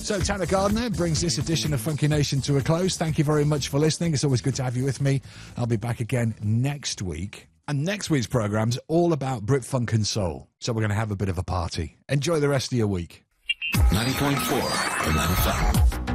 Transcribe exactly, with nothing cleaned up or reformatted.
So Tanner Gardner brings this edition of Funky Nation to a close. Thank you very much for listening. It's always good to have you with me. I'll be back again next week. And next week's programme's all about Brit Funk and Soul. So we're going to have a bit of a party. Enjoy the rest of your week. ninety point four Atlanta F M.